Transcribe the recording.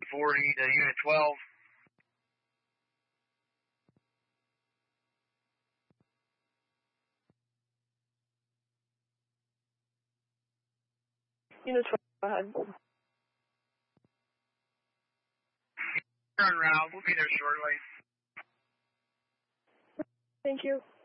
40 to Unit 12. Unit 12, go ahead. Turn around. We'll be there shortly. Thank you.